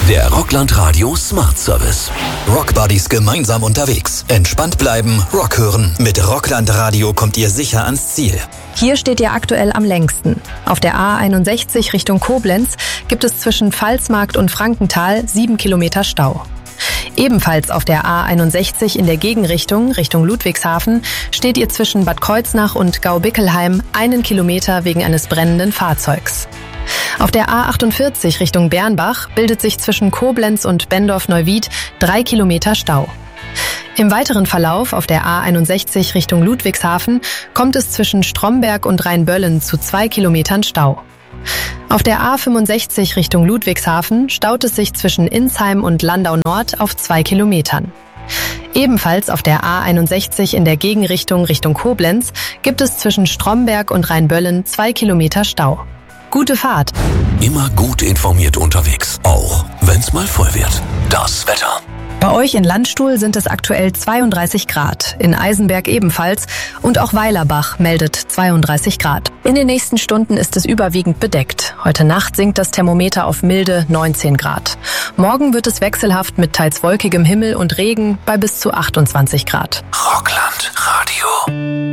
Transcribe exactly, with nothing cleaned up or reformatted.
Der Rockland Radio Smart Service. Rockbuddies gemeinsam unterwegs. Entspannt bleiben, Rock hören. Mit Rockland Radio kommt ihr sicher ans Ziel. Hier steht ihr aktuell am längsten. Auf der A einundsechzig Richtung Koblenz gibt es zwischen Pfalzmarkt und Frankenthal sieben Kilometer Stau. Ebenfalls auf der A einundsechzig in der Gegenrichtung, Richtung Ludwigshafen, steht ihr zwischen Bad Kreuznach und Gaubickelheim einen Kilometer wegen eines brennenden Fahrzeugs. Auf der A achtundvierzig Richtung Bernbach bildet sich zwischen Koblenz und Bendorf-Neuwied drei Kilometer Stau. Im weiteren Verlauf auf der A einundsechzig Richtung Ludwigshafen kommt es zwischen Stromberg und Rheinböllen zu zwei Kilometern Stau. Auf der A fünfundsechzig Richtung Ludwigshafen staut es sich zwischen Insheim und Landau Nord auf zwei Kilometern. Ebenfalls auf der A einundsechzig in der Gegenrichtung Richtung Koblenz gibt es zwischen Stromberg und Rheinböllen zwei Kilometer Stau. Gute Fahrt! Immer gut informiert unterwegs, auch wenn's mal voll wird. Das Wetter. Bei euch in Landstuhl sind es aktuell zweiunddreißig Grad, in Eisenberg ebenfalls und auch Weilerbach meldet zweiunddreißig Grad. In den nächsten Stunden ist es überwiegend bedeckt. Heute Nacht sinkt das Thermometer auf milde neunzehn Grad. Morgen wird es wechselhaft mit teils wolkigem Himmel und Regen bei bis zu achtundzwanzig Grad. Rockland Radio.